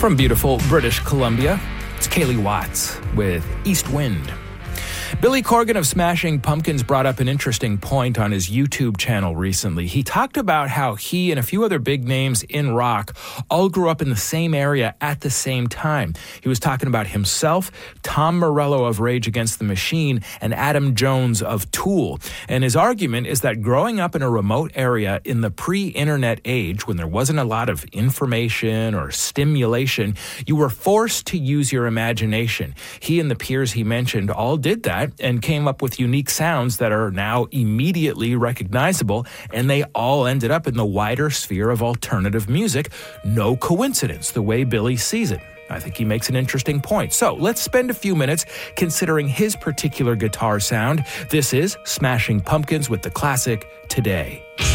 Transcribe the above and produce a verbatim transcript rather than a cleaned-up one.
From beautiful British Columbia, it's Kaylee Watts with East Wind. Billy Corgan of Smashing Pumpkins brought up an interesting point on his YouTube channel recently. He talked about how he and a few other big names in rock all grew up in the same area at the same time. He was talking about himself, Tom Morello of Rage Against the Machine, and Adam Jones of Tool. And his argument is that growing up in a remote area in the pre-internet age, when there wasn't a lot of information or stimulation, you were forced to use your imagination. He and the peers he mentioned all did that and came up with unique sounds that are now immediately recognizable, and they all ended up in the wider sphere of alternative music. No coincidence, the way Billy sees it. I think he makes an interesting point. So let's spend a few minutes considering his particular guitar sound. This is Smashing Pumpkins with the classic Today.